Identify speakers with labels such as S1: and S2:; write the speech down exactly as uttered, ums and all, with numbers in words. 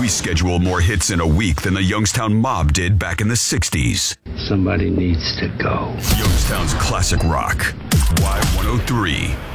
S1: We schedule more hits in a week than the Youngstown Mob did back in the sixties.
S2: Somebody needs to go.
S1: Youngstown's classic rock. Y one oh three.